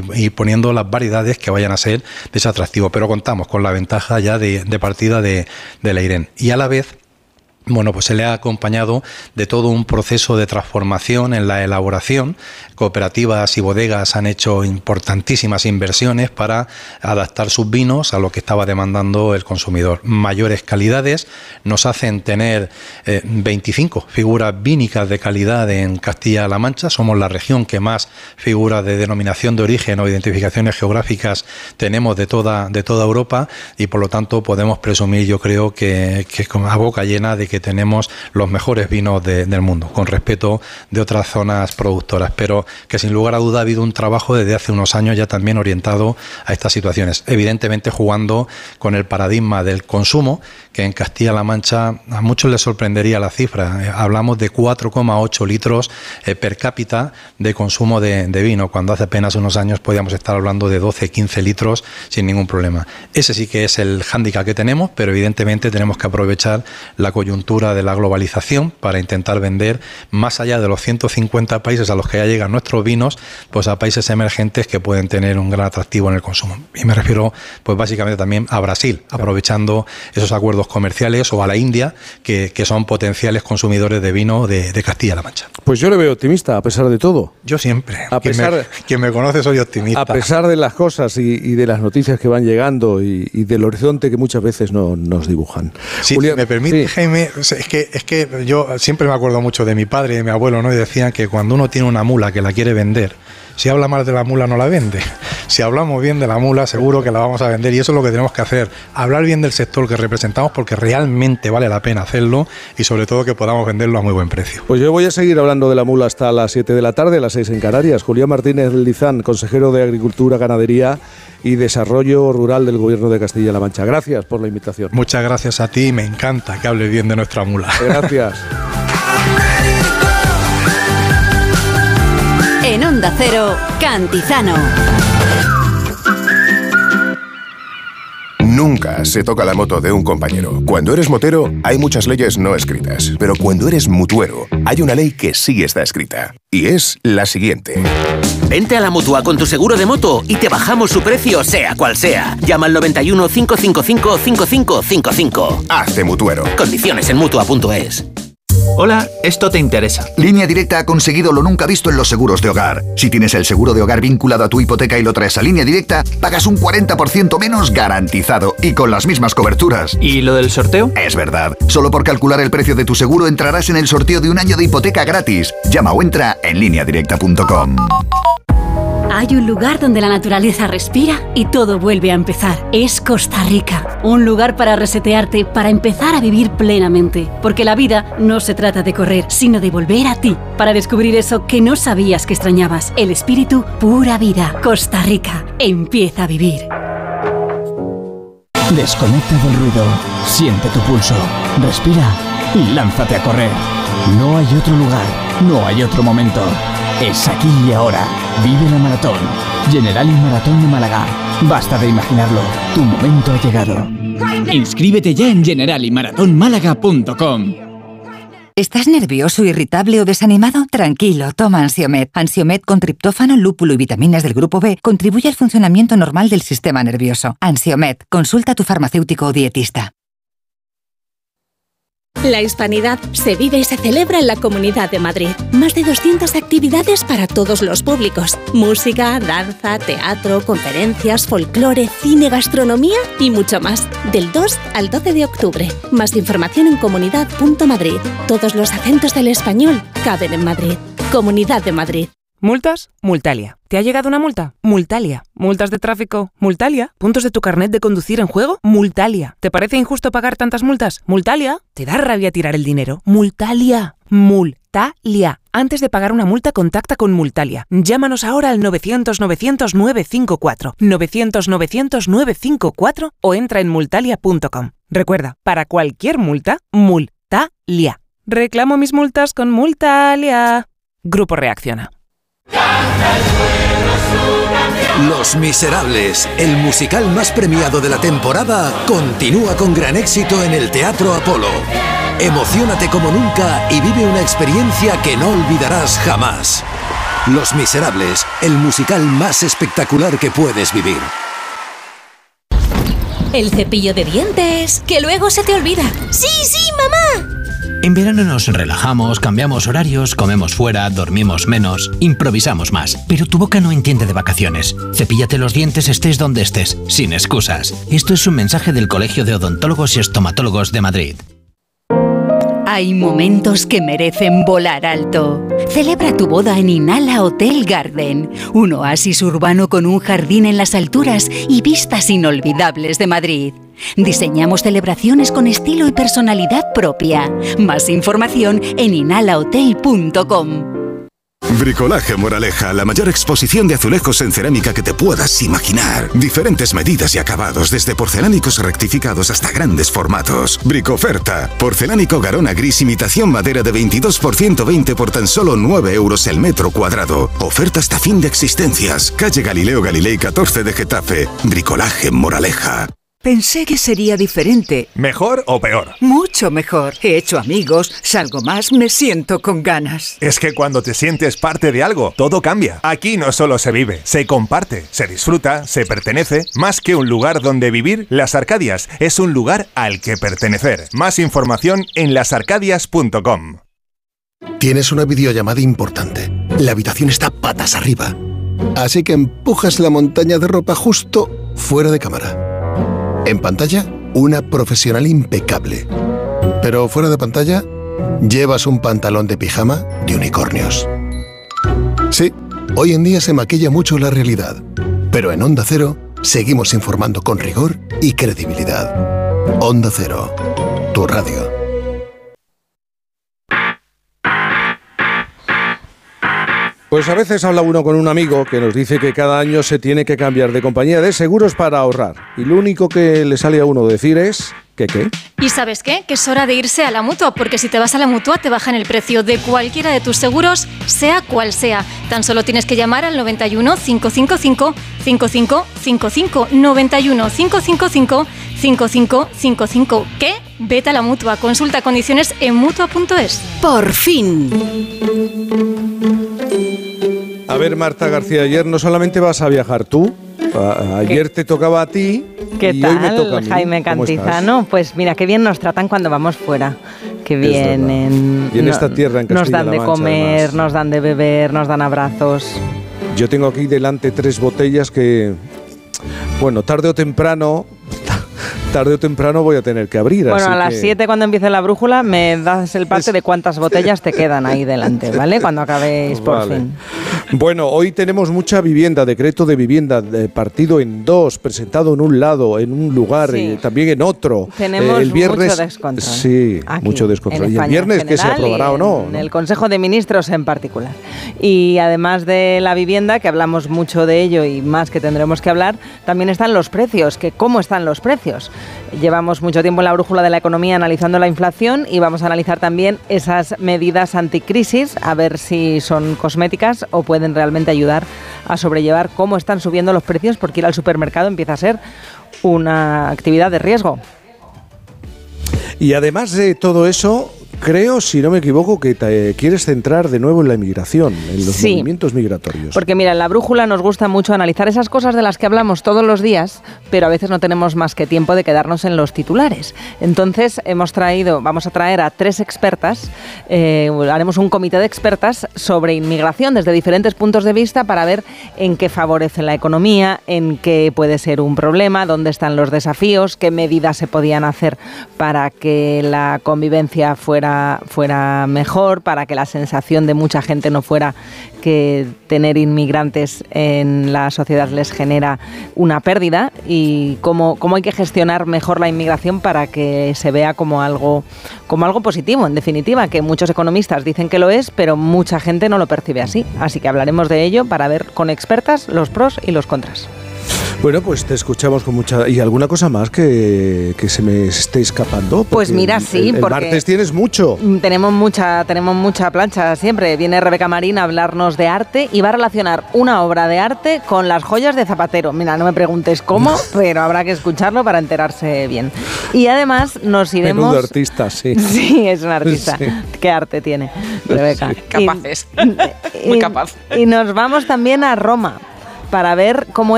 y poniendo las variedades que vayan a ser de ese atractivo. Pero contamos con la ventaja ya de partida de Leirén. Y a la vez, bueno, pues se le ha acompañado de todo un proceso de transformación en la elaboración. Cooperativas y bodegas han hecho importantísimas inversiones para adaptar sus vinos a lo que estaba demandando el consumidor. Mayores calidades nos hacen tener 25 figuras vínicas de calidad en Castilla-La Mancha. Somos la región que más figuras de denominación de origen o identificaciones geográficas tenemos de toda Europa, y por lo tanto podemos presumir, yo creo que con la boca llena de que tenemos los mejores vinos del mundo, con respeto de otras zonas productoras, pero que sin lugar a duda ha habido un trabajo desde hace unos años ya también orientado a estas situaciones, evidentemente jugando con el paradigma del consumo, que en Castilla-La Mancha a muchos les sorprendería la cifra. Hablamos de 4,8 litros per cápita de consumo de vino, cuando hace apenas unos años podíamos estar hablando de 12-15 litros sin ningún problema. Ese sí que es el hándicap que tenemos, pero evidentemente tenemos que aprovechar la coyuntura de la globalización para intentar vender más allá de los 150 países a los que ya llegan nuestros vinos, pues a países emergentes que pueden tener un gran atractivo en el consumo. Y me refiero pues básicamente también a Brasil, aprovechando esos acuerdos comerciales, o a la India, que son potenciales consumidores de vino de Castilla-La Mancha. Pues yo le veo optimista, a pesar de todo. Yo siempre. Quien me conoce, soy optimista. A pesar de las cosas y de las noticias que van llegando y del horizonte que muchas veces no nos dibujan. Sí, Julián, me permite, sí. Jaime, es que yo siempre me acuerdo mucho de mi padre y de mi abuelo, ¿no? Y decían que cuando uno tiene una mula que la quiere vender, si habla mal de la mula no la vende. Si hablamos bien de la mula, seguro que la vamos a vender, y eso es lo que tenemos que hacer, hablar bien del sector que representamos, porque realmente vale la pena hacerlo, y sobre todo que podamos venderlo a muy buen precio. Pues yo voy a seguir hablando de la mula hasta las 7 de la tarde, a las 6 en Canarias. Julián Martínez Lizán, consejero de Agricultura, Ganadería y Desarrollo Rural del Gobierno de Castilla-La Mancha. Gracias por la invitación. Muchas gracias a ti, me encanta que hables bien de nuestra mula. Gracias. En Onda Cero, Cantizano. Nunca se toca la moto de un compañero. Cuando eres motero, hay muchas leyes no escritas. Pero cuando eres mutuero, hay una ley que sí está escrita. Y es la siguiente. Vente a la Mutua con tu seguro de moto y te bajamos su precio, sea cual sea. Llama al 91 555 5555. Hazte mutuero. Condiciones en Mutua.es. Hola, esto te interesa. Línea Directa ha conseguido lo nunca visto en los seguros de hogar. Si tienes el seguro de hogar vinculado a tu hipoteca y lo traes a Línea Directa, pagas un 40% menos garantizado y con las mismas coberturas. ¿Y lo del sorteo? Es verdad. Solo por calcular el precio de tu seguro entrarás en el sorteo de un año de hipoteca gratis. Llama o entra en lineadirecta.com. Hay un lugar donde la naturaleza respira y todo vuelve a empezar. Es Costa Rica. Un lugar para resetearte, para empezar a vivir plenamente. Porque la vida no se trata de correr, sino de volver a ti. Para descubrir eso que no sabías que extrañabas. El espíritu pura vida. Costa Rica. Empieza a vivir. Desconecta del ruido. Siente tu pulso. Respira y lánzate a correr. No hay otro lugar. No hay otro momento. Es aquí y ahora. Vive la maratón. Generali Maratón de Málaga. Basta de imaginarlo. Tu momento ha llegado. Inscríbete ya en generaliMaratónmálaga.com. ¿Estás nervioso, irritable o desanimado? Tranquilo, toma Ansiomed. Ansiomed con triptófano, lúpulo y vitaminas del grupo B contribuye al funcionamiento normal del sistema nervioso. Ansiomed, consulta a tu farmacéutico o dietista. La Hispanidad se vive y se celebra en la Comunidad de Madrid. Más de 200 actividades para todos los públicos. Música, danza, teatro, conferencias, folclore, cine, gastronomía y mucho más. Del 2 al 12 de octubre. Más información en comunidad.madrid. Todos los acentos del español caben en Madrid. Comunidad de Madrid. ¿Multas? Multalia. ¿Te ha llegado una multa? Multalia. ¿Multas de tráfico? Multalia. ¿Puntos de tu carnet de conducir en juego? Multalia. ¿Te parece injusto pagar tantas multas? Multalia. ¿Te da rabia tirar el dinero? Multalia. Multalia. Antes de pagar una multa, contacta con Multalia. Llámanos ahora al 900-900-954. 900-900-954 o entra en multalia.com. Recuerda, para cualquier multa, Multalia. Reclamo mis multas con Multalia. Grupo Reacciona. Los Miserables, el musical más premiado de la temporada, continúa con gran éxito en el Teatro Apolo. Emociónate como nunca y vive una experiencia que no olvidarás jamás. Los Miserables, el musical más espectacular que puedes vivir. El cepillo de dientes, que luego se te olvida. ¡Sí, mamá! En verano nos relajamos, cambiamos horarios, comemos fuera, dormimos menos, improvisamos más. Pero tu boca no entiende de vacaciones. Cepíllate los dientes estés donde estés, sin excusas. Esto es un mensaje del Colegio de Odontólogos y Estomatólogos de Madrid. Hay momentos que merecen volar alto. Celebra tu boda en Inala Hotel Garden, un oasis urbano con un jardín en las alturas y vistas inolvidables de Madrid. Diseñamos celebraciones con estilo y personalidad propia. Más información en inalahotel.com. Bricolaje Moraleja, la mayor exposición de azulejos en cerámica que te puedas imaginar. Diferentes medidas y acabados, desde porcelánicos rectificados hasta grandes formatos. Bricoferta, porcelánico Garona gris imitación madera de 22% por tan solo 9 euros el metro cuadrado. Oferta hasta fin de existencias. Calle Galileo Galilei 14 de Getafe. Bricolaje Moraleja. Pensé que sería diferente. ¿Mejor o peor? Mucho mejor. He hecho amigos, salgo más, me siento con ganas. Es que cuando te sientes parte de algo, todo cambia. Aquí no solo se vive, se comparte, se disfruta, se pertenece. Más que un lugar donde vivir, Las Arcadias es un lugar al que pertenecer. Más información en lasarcadias.com. Tienes una videollamada importante. La habitación está patas arriba. Así que empujas la montaña de ropa justo fuera de cámara. En pantalla, una profesional impecable. Pero fuera de pantalla, llevas un pantalón de pijama de unicornios. Sí, hoy en día se maquilla mucho la realidad. Pero en Onda Cero, seguimos informando con rigor y credibilidad. Onda Cero, tu radio. Pues a veces habla uno con un amigo que nos dice que cada año se tiene que cambiar de compañía de seguros para ahorrar. Y lo único que le sale a uno decir es... ¿Qué? ¿Y sabes qué? Que es hora de irse a la Mutua, porque si te vas a la Mutua te bajan el precio de cualquiera de tus seguros, sea cual sea. Tan solo tienes que llamar al 91 555 5555. 91 555 5555. ¿Qué? Vete a la Mutua. Consulta condiciones en Mutua.es. ¡Por fin! A ver, Marta García, ayer no solamente vas a viajar tú, ayer te tocaba a ti. ¿Qué y tal, hoy me toca a mí. Jaime Cantizano? Pues mira, qué bien nos tratan cuando vamos fuera. Qué bien. Y en esta tierra, en Castilla-La Nos dan de Mancha, comer, además. nos dan de beber, nos dan abrazos. Yo tengo aquí delante 3 botellas que, bueno, tarde o temprano voy a tener que abrir. Bueno, así a las 7 cuando empiece la brújula me das el parte de cuántas botellas te quedan ahí delante, ¿vale? Cuando acabéis por fin. Bueno, hoy tenemos mucha vivienda, decreto de vivienda partido en 2, presentado en un lado, en un lugar, Sí. También en otro. Tenemos el viernes, mucho descontrol. Sí, Aquí, mucho descontrol. en ¿Y el España viernes en que se general aprobará y o no? En el Consejo de Ministros en particular. Y además de la vivienda, que hablamos mucho de ello y más que tendremos que hablar, también están los precios, que cómo están los precios. Llevamos mucho tiempo en la brújula de la economía analizando la inflación y vamos a analizar también esas medidas anticrisis, a ver si son cosméticas o pueden realmente ayudar a sobrellevar cómo están subiendo los precios, porque ir al supermercado empieza a ser una actividad de riesgo. Y además de todo eso, creo, si no me equivoco, que te quieres centrar de nuevo en la inmigración, en los Sí. movimientos migratorios. Porque mira, en la brújula nos gusta mucho analizar esas cosas de las que hablamos todos los días, pero a veces no tenemos más que tiempo de quedarnos en los titulares. Entonces vamos a traer a 3 expertas, haremos un comité de expertas sobre inmigración desde diferentes puntos de vista para ver en qué favorece la economía, en qué puede ser un problema, dónde están los desafíos, qué medidas se podían hacer para que la convivencia fuera mejor, para que la sensación de mucha gente no fuera que tener inmigrantes en la sociedad les genera una pérdida, y cómo hay que gestionar mejor la inmigración para que se vea como algo positivo, en definitiva, que muchos economistas dicen que lo es, pero mucha gente no lo percibe así. Así que hablaremos de ello para ver con expertas los pros y los contras. Bueno, pues te escuchamos con mucha... ¿Y alguna cosa más que se me esté escapando? Pues mira, sí, el martes tienes mucho. Tenemos mucha plancha siempre. Viene Rebeca Marín a hablarnos de arte y va a relacionar una obra de arte con las joyas de Zapatero. Mira, no me preguntes cómo, pero habrá que escucharlo para enterarse bien. Y además nos iremos... Menudo artista, sí. Sí, es un artista. Sí. ¿Qué arte tiene, Rebeca? Sí. Capaces. Muy capaz. Y nos vamos también a Roma para ver cómo